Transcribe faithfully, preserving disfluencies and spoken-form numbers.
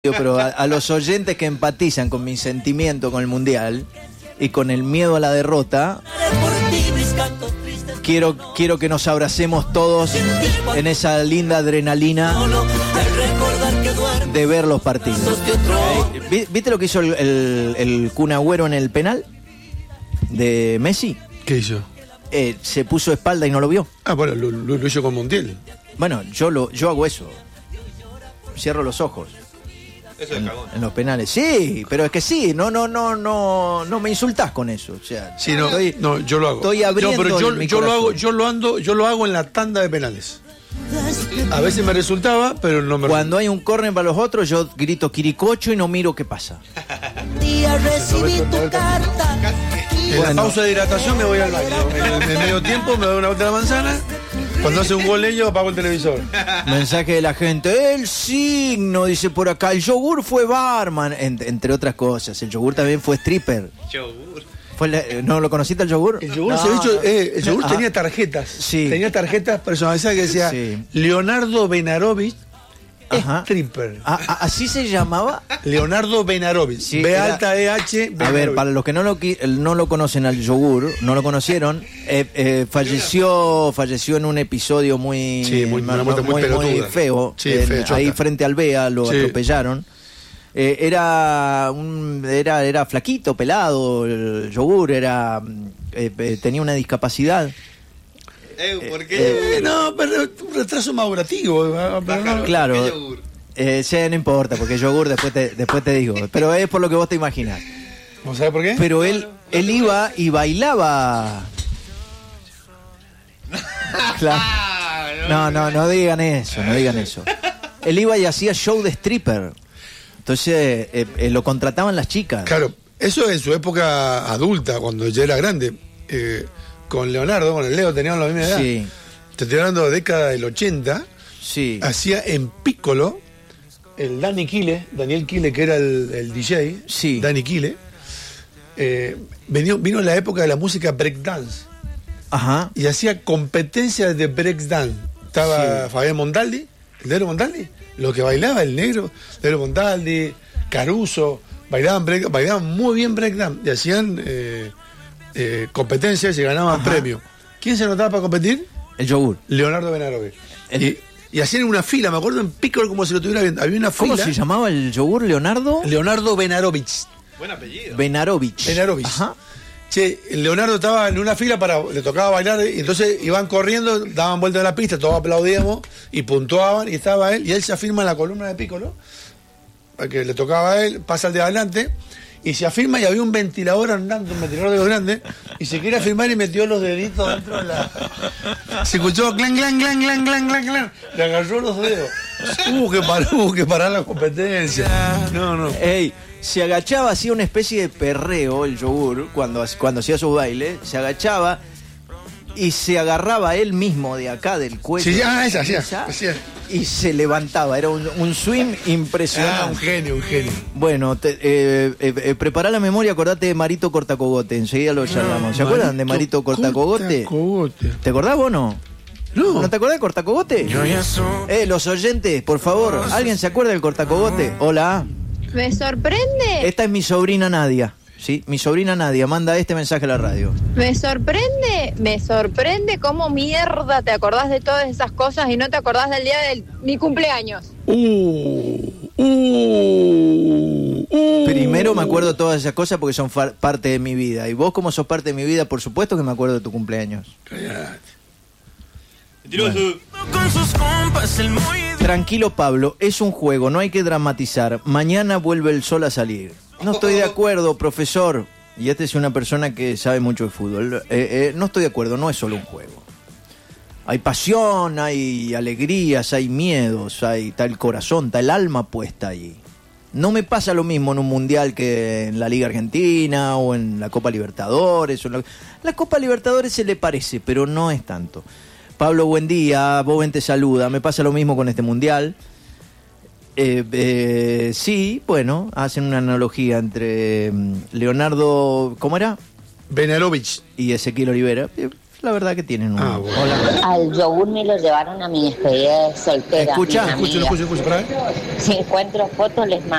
Pero a, a los oyentes que empatizan con mi sentimiento con el Mundial y con el miedo a la derrota, quiero, quiero que nos abracemos todos en esa linda adrenalina de ver los partidos. ¿Eh? ¿Viste lo que hizo el, el, el Kun Agüero en el penal de Messi? ¿Qué hizo? Eh, se puso espalda y no lo vio. Ah, bueno, lo, lo, lo hizo con Montiel. Bueno, yo, lo, yo hago eso. Cierro los ojos. Eso es en, cagón. en los penales. Sí, pero es que sí, no, no, no, no, no me insultás con eso. O sea, sí, no, estoy, no, yo lo hago. Estoy abriendo no, pero yo, mi yo lo corazón. hago, yo lo ando, yo lo hago en la tanda de penales. A veces me resultaba, pero no me Cuando hay un córner para los otros, yo grito quiricocho y no miro qué pasa. Día recibí tu carta. En Bueno. la pausa de hidratación me voy al baño. En el, en el medio tiempo me doy una vuelta a la manzana. Cuando hace un gol ellos apago el televisor. Mensaje de la gente, el signo, dice por acá, el yogur fue barman, en, entre otras cosas, el yogur también fue stripper. Yogur. Fue la- ¿No lo conociste el yogur? El yogur, No, se ha dicho, no. eh, el yogur Ah, tenía tarjetas. Sí. Tenía tarjetas personalizadas que decía Sí. Leonardo Benarovich Ajá. stripper. ah, ah, ¿Así se llamaba? Leonardo Benarovich. Sí, B era- alta E H. A ver, Benarovich. para los que no lo, qui- no lo conocen al yogur, no lo conocieron, eh, eh, falleció falleció en un episodio muy, Sí, muy- una muerte muy muy pelotuda. feo, Sí, en- feo, chota. ahí frente al Bea, lo Sí. atropellaron. Eh, era, un, era era flaquito, pelado, el yogur, era eh, eh, tenía una discapacidad. Eh, ¿por qué? Eh, no, pero un retraso madurativo. eh, pero no- Claro. ¿Por qué yogur? Eh, sí, no importa, porque yogur después te, después te digo, pero es por lo que vos te imaginas. ¿Vos sabés por qué? Pero él, él iba y bailaba. Claro. No, no, no digan eso, no digan eso. Él iba y hacía show de stripper. Entonces eh, eh, lo contrataban las chicas. Claro, eso en su época adulta, cuando ya era grande. Eh, con Leonardo, con el Leo, tenían la misma edad. Sí, Te estoy hablando de década del ochenta. sí. Hacía en Piccolo el Dani Quile, Daniel Quile, que era el, el D J. Sí. Dani Quile. Eh, vino, vino en la época de la música breakdance Ajá. y hacía competencias de breakdance. Estaba Sí. Fabián Montaldi, el negro Montaldi, lo que bailaba el negro, negro Montaldi, Caruso, bailaban, break, bailaban muy bien breakdance y hacían eh, eh, competencias y ganaban Ajá. premios. ¿Quién se anotaba para competir? El yogur. Leonardo Benarovich. El- Y, y hacían una fila, me acuerdo en Piccolo como si lo tuviera viendo. Había una ¿Cómo fila. se llamaba el yogur? Leonardo Leonardo Benarovich. Buen apellido. Benarovich. Benarovich. Ajá. Che, Leonardo estaba en una fila para, le tocaba bailar, y entonces iban corriendo, daban vuelta a la pista, todos aplaudíamos y puntuaban, y estaba él, y él se afirma en la columna de Piccolo, porque le tocaba a él, pasa al de adelante, y se afirma y había un ventilador andando, un ventilador de los grandes, y se quiere afirmar y metió los deditos dentro de la... Se escuchó clan, clan, clan, clan, clan, clan, clan, le agarró los dedos. Hubo que parar, hubo que parar la competencia. No, no. Ey, se agachaba, hacía una especie de perreo el yogur cuando, cuando hacía su baile, se agachaba y se agarraba él mismo de acá del cuello. Sí, ah, esa, sí, Esa, sí. y se levantaba, era un, un swing impresionante. Ah, un genio, un genio. Bueno, te, eh, eh, eh, prepará la memoria, acordate de Marito Cortacogote, enseguida lo charlamos. ¿Se acuerdan de Marito Cortacogote? Cortacogote. ¿Te acordás vos no? No. ¿No te acordás de Cortacogote? Eh, los oyentes, por favor, ¿alguien se acuerda del Cortacogote? Hola. Me sorprende, Esta es mi sobrina Nadia, ¿sí? Mi sobrina Nadia manda este mensaje a la radio. me sorprende, me sorprende cómo mierda te acordás de todas esas cosas y no te acordás del día de mi cumpleaños. Uh, uh, uh. Primero me acuerdo de todas esas cosas porque son far- parte de mi vida. Y vos, como sos parte de mi vida, por supuesto que me acuerdo de tu cumpleaños. Callate. Mentiroso. Tranquilo, Pablo, es un juego, no hay que dramatizar. Mañana vuelve el sol a salir. No estoy de acuerdo, profesor. Y esta es una persona que sabe mucho de fútbol. Eh, eh, no estoy de acuerdo, no es solo un juego. Hay pasión, hay alegrías, hay miedos, hay, está el corazón, está el alma puesta ahí. No me pasa lo mismo en un mundial que en la Liga Argentina o en la Copa Libertadores. O en la... la Copa Libertadores se le parece, pero no es tanto. Pablo, buen día, Boben te saluda. Me pasa lo mismo con este mundial. Eh, eh, sí, bueno, hacen una analogía entre mm, Leonardo, ¿cómo era? Benarovich. Y Ezequiel Olivera. Eh, la verdad que tienen un... Ah, bueno. Hola. Al yogur me lo llevaron a mi despedida de soltera. Escucha, mis Escuchen, amigas. escuchen, escuchen, pará. Si encuentro fotos les mando.